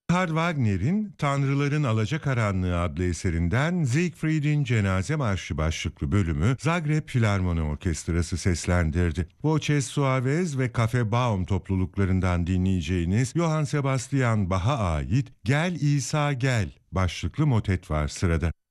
Richard Wagner'in Tanrıların Alacakaranlığı adlı eserinden Siegfried'in Cenaze Marşı başlıklı bölümü Zagreb Filarmoni Orkestrası seslendirdi. Voces Suaves ve Cafe Baum topluluklarından dinleyeceğiniz Johann Sebastian Bach'a ait Gel İsa Gel başlıklı motet var sırada.